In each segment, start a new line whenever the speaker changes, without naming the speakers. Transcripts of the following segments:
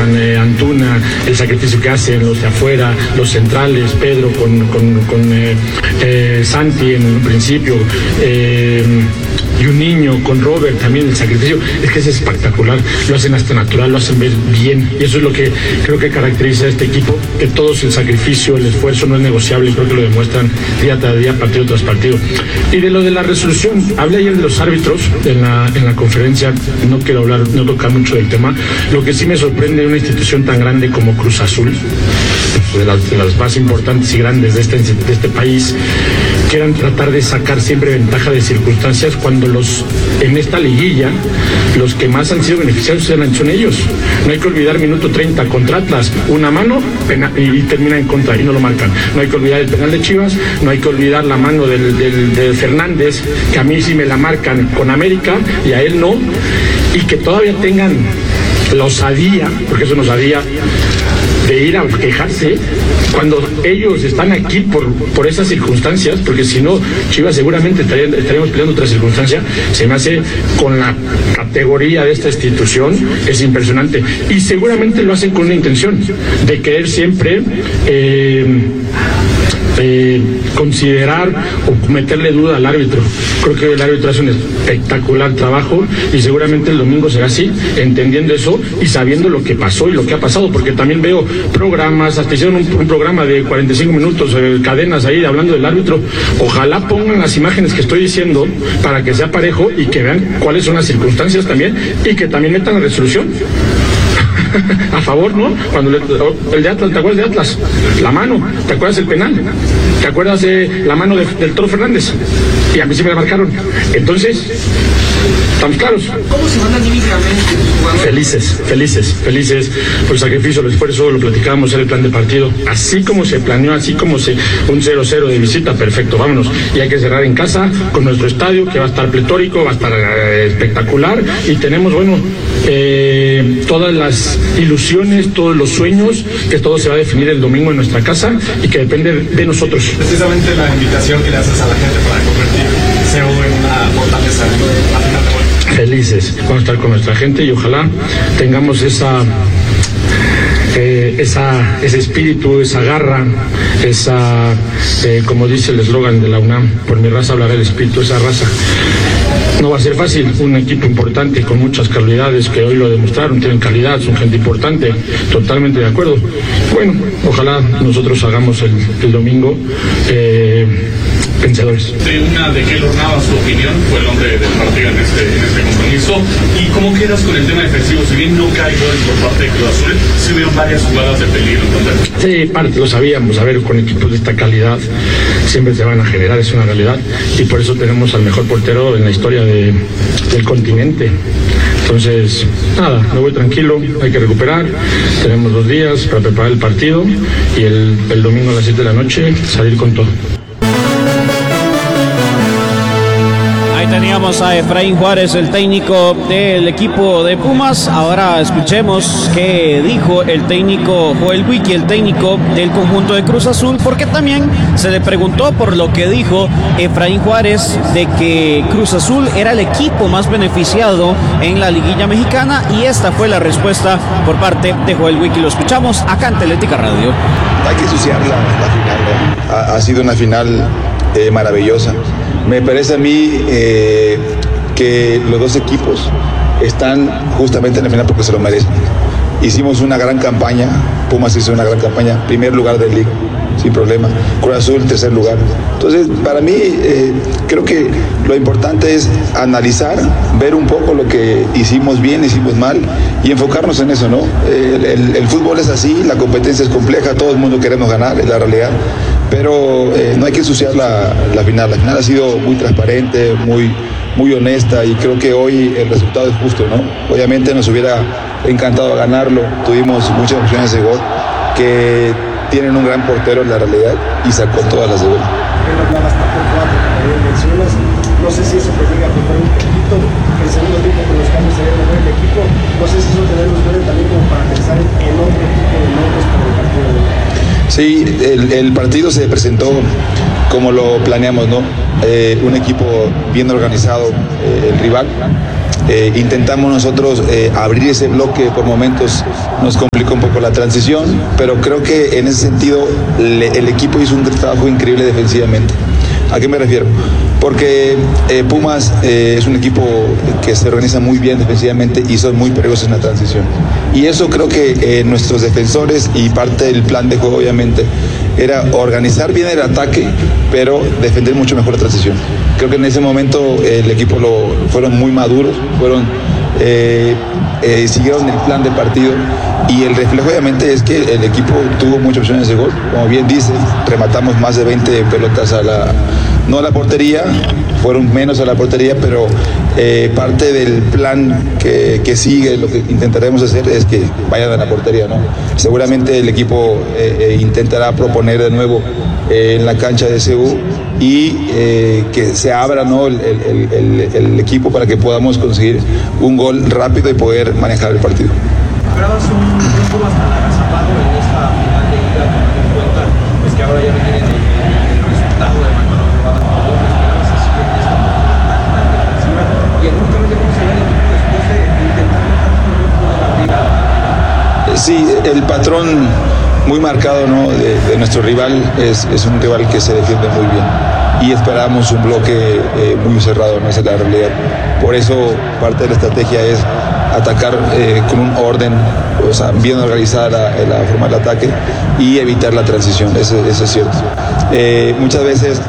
Jonathan, Antuna, el sacrificio que hacen los de afuera, los centrales, Pedro con Santi en un principio, y un niño con Robert también, el sacrificio, es que es espectacular, lo hacen hasta natural, lo hacen ver bien, y eso es lo que creo que caracteriza a este equipo, que todos el sacrificio, el esfuerzo no es negociable, y creo que lo demuestran día tras día, partido tras partido. Y de lo de la resolución, hablé ayer de los árbitros en la conferencia, no quiero no tocar mucho del tema. Lo que sí me sorprende de una institución tan grande como Cruz Azul, de las más importantes y grandes de este país, quieran tratar de sacar siempre ventaja de circunstancias cuando en esta liguilla los que más han sido beneficiados son ellos. No hay que olvidar minuto 30 contra Atlas, una mano y termina en contra y no lo marcan. No hay que olvidar el penal de Chivas, no hay que olvidar la mano de Fernández, que a mí sí me la marcan con América y a él no, y que todavía tengan la osadía, porque eso no osadía, de ir a quejarse cuando ellos están aquí por esas circunstancias, porque si no, Chivas seguramente estaríamos peleando otra circunstancia. Se me hace, con la categoría de esta institución, es impresionante, y seguramente lo hacen con una intención de querer siempre considerar o meterle duda al árbitro. Creo que el árbitro hace un espectacular trabajo y seguramente el domingo será así, entendiendo eso y sabiendo lo que pasó y lo que ha pasado, porque también veo programas, hasta hicieron un programa de 45 minutos, cadenas ahí hablando del árbitro. Ojalá pongan las imágenes que estoy diciendo para que sea parejo y que vean cuáles son las circunstancias también, y que también metan la resolución a favor, ¿no? Cuando el de Atlas, ¿te acuerdas de Atlas? La mano, ¿te acuerdas del penal? ¿Te acuerdas de la mano del Toro Fernández? Y a mí sí me la marcaron. Entonces, ¿estamos claros?
¿Cómo se van anímicamente?
Felices por el sacrificio, el esfuerzo, lo platicábamos en el plan de partido. Así como se planeó, un 0-0 de visita, perfecto, vámonos. Y hay que cerrar en casa con nuestro estadio, que va a estar pletórico, va a estar espectacular, y tenemos, todas las ilusiones, todos los sueños, que todo se va a definir el domingo en nuestra casa y que depende de nosotros.
Precisamente la invitación que le haces a la gente para convertir CEU en una fortaleza en la final de hoy.
Felices, vamos a estar con nuestra gente y ojalá tengamos ese espíritu, esa garra, como dice el eslogan de la UNAM, por mi raza hablará el espíritu, esa raza. No va a ser fácil, un equipo importante con muchas calidades que hoy lo demostraron, tienen calidad, son gente importante, totalmente de acuerdo. Bueno, ojalá nosotros hagamos el domingo vencedores.
De Keylor Navas, su opinión, fue el hombre del partido en este compromiso. ¿Y cómo quedas con el tema defensivo? Si bien no cae gol por parte de Cruz Azul, sí hubieron varias jugadas de peligro.
Sí, parte lo sabíamos. A ver, con equipos de esta calidad siempre se van a generar, es una realidad. Y por eso tenemos al mejor portero en la historia del continente. Entonces, nada, me voy tranquilo, hay que recuperar. Tenemos 2 días para preparar el partido y el domingo a las 7 de la noche salir con todo.
Teníamos a Efraín Juárez, el técnico del equipo de Pumas. Ahora escuchemos qué dijo el técnico Joel Wiki, el técnico del conjunto de Cruz Azul, porque también se le preguntó por lo que dijo Efraín Juárez de que Cruz Azul era el equipo más beneficiado en la liguilla mexicana, y esta fue la respuesta por parte de Joel Wiki. Lo escuchamos acá en Teletica Radio.
Hay que ensuciar la final, ¿no? Ha sido una final maravillosa. Me parece a mí que los dos equipos están justamente en la final porque se lo merecen. Hicimos una gran campaña, Pumas hizo una gran campaña, primer lugar del Liga, sin problema. Cruz Azul, tercer lugar. Entonces, para mí, creo que lo importante es analizar, ver un poco lo que hicimos bien, hicimos mal y enfocarnos en eso, ¿no? El fútbol es así, la competencia es compleja, todo el mundo queremos ganar, es la realidad. Pero no hay que ensuciar la final. La final ha sido muy transparente, muy honesta, y creo que hoy el resultado es justo, ¿no? Obviamente nos hubiera encantado ganarlo, tuvimos muchas opciones de gol, que tienen un gran portero en la realidad y sacó todas las de gol.
No sé si eso te llega a preparar un poquito, que el segundo tiempo con los cambios se mejor el equipo. No sé si eso te debe también como para pensar en otro tipo de nombres para el partido de hoy.
Sí, el partido se presentó como lo planeamos, ¿no? Un equipo bien organizado, el rival, intentamos nosotros abrir ese bloque. Por momentos nos complicó un poco la transición, pero creo que en ese sentido el equipo hizo un trabajo increíble defensivamente. ¿A qué me refiero? Porque Pumas es un equipo que se organiza muy bien defensivamente y son muy peligrosos en la transición. Y eso creo que nuestros defensores, y parte del plan de juego obviamente, era organizar bien el ataque, pero defender mucho mejor la transición. Creo que en ese momento el equipo fueron muy maduros, siguieron el plan de partido, y el reflejo obviamente es que el equipo tuvo muchas opciones de gol. Como bien dice, rematamos más de 20 pelotas no a la portería, fueron menos a la portería, pero parte del plan que sigue, lo que intentaremos hacer es que vayan a la portería, ¿no? Seguramente el equipo intentará proponer de nuevo en la cancha de CU y que se abra, ¿no?, el equipo para que podamos conseguir un gol rápido y poder manejar el partido.
¿Esperabas un grupo bastante agazapado en esta final de liga, tomando en cuenta pues que ahora ya no tienen el resultado de Manolo Robada por dos? ¿Esperabas así en esta final defensiva? Y justamente cómo se ve el equipo después de intentar meter un grupo de la liga.
Sí, el patrón muy marcado, ¿no?, de nuestro rival es un rival que se defiende muy bien, y esperamos un bloque muy cerrado, ¿no? Esa es la realidad. Por eso parte de la estrategia es atacar con un orden, o sea, bien organizada la forma del ataque, y evitar la transición. Eso es cierto. Muchas veces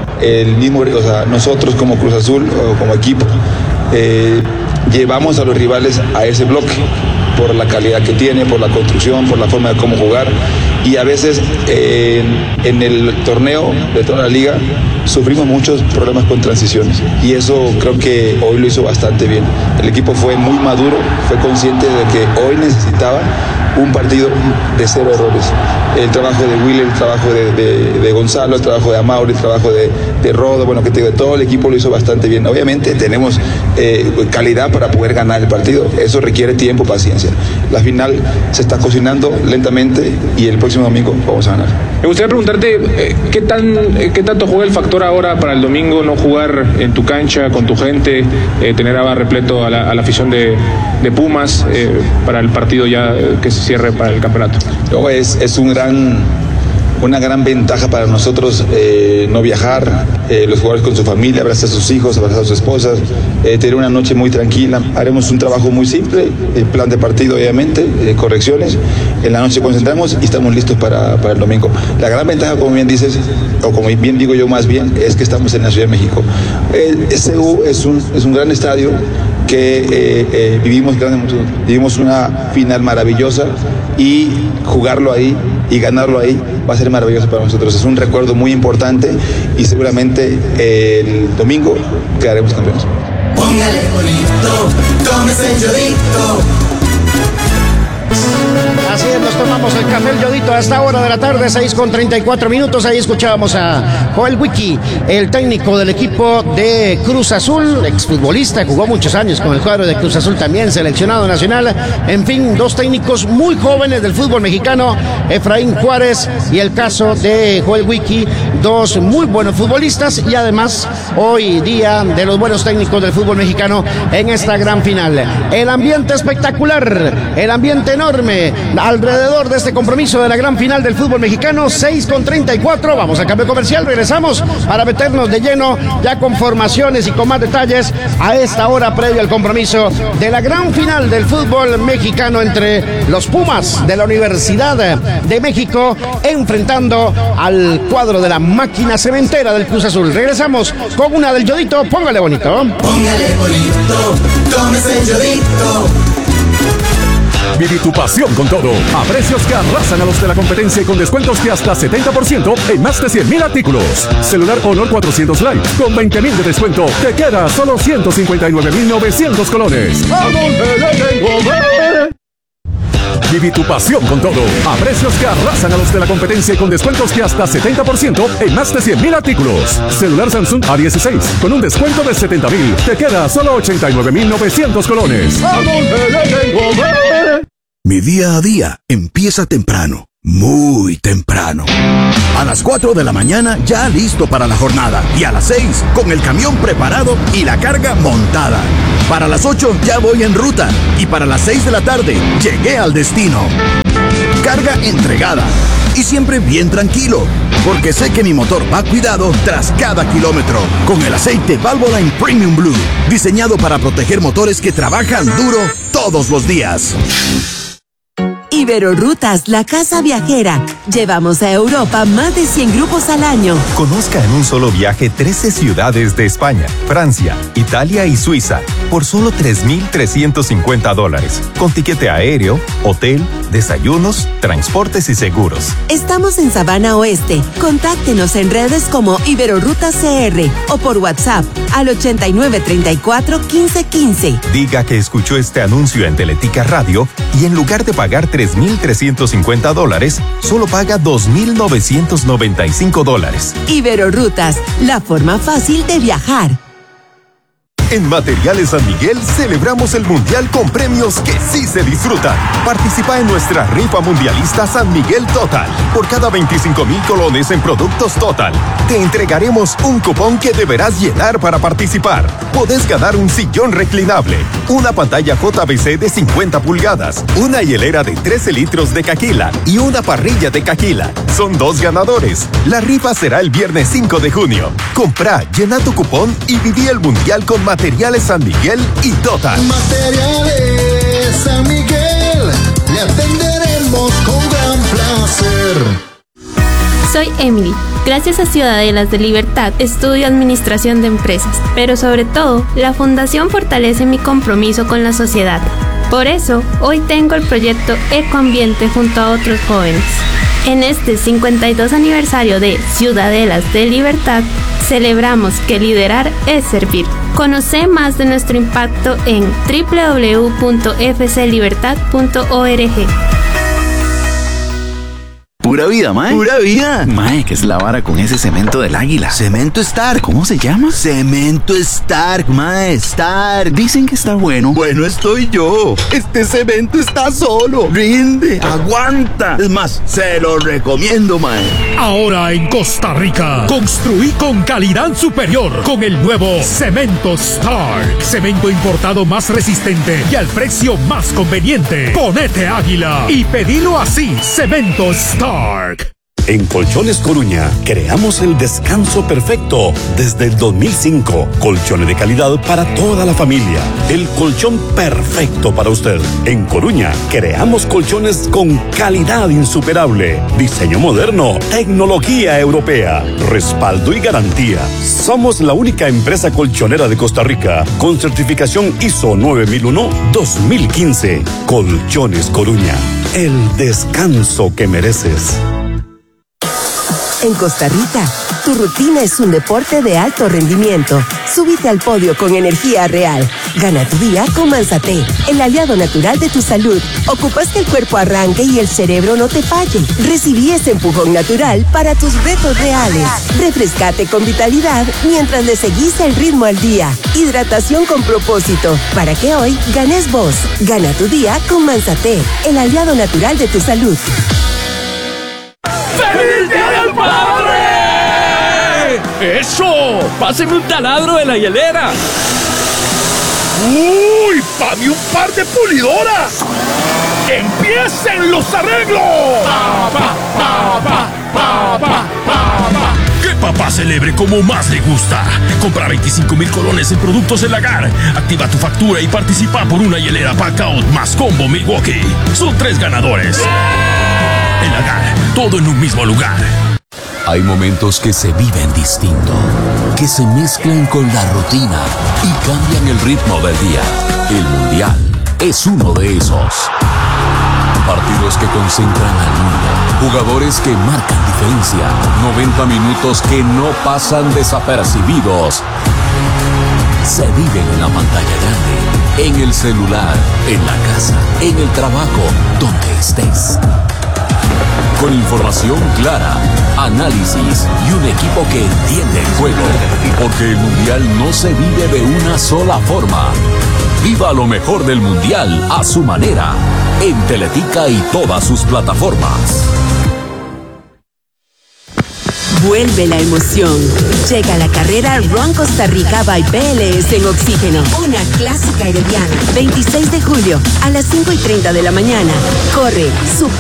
nosotros como Cruz Azul o como equipo llevamos a los rivales a ese bloque por la calidad que tiene, por la construcción, por la forma de cómo jugar, y a veces en el torneo de toda la liga sufrimos muchos problemas con transiciones, y eso creo que hoy lo hizo bastante bien. El equipo fue muy maduro, fue consciente de que hoy necesitaba un partido de 0 errores. El trabajo de Willer, el trabajo de Gonzalo, el trabajo de Amauri, el trabajo de Rodo, bueno, que te digo, todo el equipo lo hizo bastante bien. Obviamente tenemos calidad para poder ganar el partido, eso requiere tiempo, paciencia. La final se está cocinando lentamente y el próximo domingo vamos a ganar.
Me gustaría preguntarte qué tanto juega el factor ahora para el domingo, no jugar en tu cancha con tu gente, tener a repleto a la afición de Pumas para el partido ya que se cierre para el campeonato.
No, es una gran ventaja para nosotros no viajar, los jugadores con su familia, abrazar a sus hijos, abrazar a sus esposas, tener una noche muy tranquila. Haremos un trabajo muy simple, el plan de partido obviamente, correcciones, en la noche concentramos y estamos listos para el domingo. La gran ventaja, como bien dices, o como bien digo yo más bien, es que estamos en la Ciudad de México. El SU es un gran estadio que vivimos una final maravillosa, y jugarlo ahí y ganarlo ahí va a ser maravilloso para nosotros. Es un recuerdo muy importante y seguramente el domingo quedaremos campeones.
Póngale bonito, tómese el yodito.
Así es, nos tomamos el café El Yodito a esta hora de la tarde, 6:34. Ahí escuchábamos a Joel Wiki, el técnico del equipo de Cruz Azul, exfutbolista, jugó muchos años con el cuadro de Cruz Azul también, seleccionado nacional. En fin, dos técnicos muy jóvenes del fútbol mexicano, Efraín Juárez y el caso de Joel Wiki, dos muy buenos futbolistas y además hoy día de los buenos técnicos del fútbol mexicano en esta gran final. El ambiente espectacular, el ambiente enorme alrededor de este compromiso de la gran final del fútbol mexicano. 6:34, vamos a cambio comercial, regresamos para meternos de lleno ya con formaciones y con más detalles a esta hora previo al compromiso de la gran final del fútbol mexicano entre los Pumas de la Universidad de México enfrentando al cuadro de la máquina cementera del Cruz Azul. Regresamos con una del Yodito, póngale bonito.
Póngale bonito, tómese el Yodito.
Viví tu pasión con todo, a precios que arrasan a los de la competencia y con descuentos de hasta 70% en más de 100,000 artículos. Celular Honor 400 Lite con 20,000 de descuento, te queda solo 159,900 colones. Viví tu pasión con todo, a precios que arrasan a los de la competencia y con descuentos de hasta 70% en más de 100,000 artículos. Celular Samsung A16 con un descuento de 70,000, te queda solo 89,900 colones.
Mi día a día empieza temprano, muy temprano. A las 4 de la mañana ya listo para la jornada y a las 6 con el camión preparado y la carga montada. Para las 8 ya voy en ruta y para las 6 de la tarde llegué al destino. Carga entregada y siempre bien tranquilo, porque sé que mi motor va cuidado tras cada kilómetro. Con el aceite Valvoline Premium Blue, diseñado para proteger motores que trabajan duro todos los días.
Iberorutas, la casa viajera. Llevamos a Europa más de 100 grupos al año.
Conozca en un solo viaje 13 ciudades de España, Francia, Italia y Suiza por solo $3,350, con tiquete aéreo, hotel, desayunos, transportes y seguros.
Estamos en Sabana Oeste. Contáctenos en redes como Iberorutas CR o por WhatsApp al 8934-1515.
Diga que escuchó este anuncio en Teletica Radio y en lugar de pagar $3,350, solo paga $2,995.
Iberorutas, la forma fácil de viajar.
En Materiales San Miguel celebramos el Mundial con premios que sí se disfrutan. Participa en nuestra rifa mundialista San Miguel Total. Por cada 25,000 colones en productos Total, te entregaremos un cupón que deberás llenar para participar. Podés ganar un sillón reclinable, una pantalla JBC de 50 pulgadas, una hielera de 13 litros de Caquila y una parrilla de Caquila. Son 2 ganadores. La rifa será el viernes 5 de junio. Compra, llena tu cupón y viví el Mundial con Materiales San Miguel y Total.
Materiales San Miguel, le atenderemos con gran placer.
Soy Emily. Gracias a Ciudadelas de Libertad estudio Administración de Empresas, pero sobre todo, la Fundación fortalece mi compromiso con la sociedad. Por eso, hoy tengo el proyecto Ecoambiente junto a otros jóvenes. En este 52 aniversario de Ciudadelas de Libertad, celebramos que liderar es servir. Conoce más de nuestro impacto en www.fclibertad.org.
Pura vida, mae. Pura vida. Mae, ¿qué es la vara con ese cemento del águila? Cemento Stark. ¿Cómo se llama? Cemento Stark, mae. Stark. Dicen que está bueno. Bueno, estoy yo. Este cemento está solo. Rinde, aguanta. Es más, se lo recomiendo, mae.
Ahora en Costa Rica, construí con calidad superior con el nuevo Cemento Stark. Cemento importado más resistente y al precio más conveniente. Ponete águila y pedilo así. Cemento Stark.
En Colchones Coruña creamos el descanso perfecto desde el 2005. Colchones de calidad para toda la familia. El colchón perfecto para usted. En Coruña creamos colchones con calidad insuperable, diseño moderno, tecnología europea, respaldo y garantía. Somos la única empresa colchonera de Costa Rica con certificación ISO 9001-2015. Colchones Coruña. El descanso que mereces.
En Costa Rica, tu rutina es un deporte de alto rendimiento. Súbite al podio con energía real. Gana tu día con Manzate, el aliado natural de tu salud. Ocupas que el cuerpo arranque y el cerebro no te falle. Recibí ese empujón natural para tus retos reales. Refrescate con vitalidad mientras le seguís el ritmo al día. Hidratación con propósito, para que hoy ganes vos. Gana tu día con Manzate, el aliado natural de tu salud.
¡Feliz Día del Padre! ¡Eso! ¡Páseme un taladro de la hielera!
¡Uy! ¡Pame un par de pulidoras! ¡Empiecen los arreglos!
¡Papá, papá, papá, papá!
Que papá celebre como más le gusta. Compra 25,000 colones en productos El Lagar. Activa tu factura y participa por una hielera Packout más combo Milwaukee. Son 3 ganadores. El Lagar, todo en un mismo lugar.
Hay momentos que se viven distinto, que se mezclan con la rutina y cambian el ritmo del día. El Mundial es uno de esos. Partidos que concentran al mundo, jugadores que marcan diferencia, 90 minutos que no pasan desapercibidos. Se viven en la pantalla grande, en el celular, en la casa, en el trabajo, donde estés. Con información clara, análisis y un equipo que entiende el juego. Porque el Mundial no se vive de una sola forma. Viva lo mejor del Mundial a su manera. En Teletica y todas sus plataformas.
Vuelve la emoción. Llega la carrera Run Costa Rica by BLS en Oxígeno. Una clásica herediana. 26 de julio a las 5:30 de la mañana. Corre,